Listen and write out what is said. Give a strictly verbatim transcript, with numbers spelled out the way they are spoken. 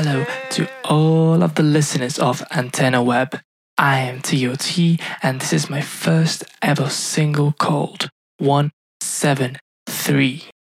hello to all of the listeners of Antenna Web. I am T O T, and this is my first ever single called one seven three.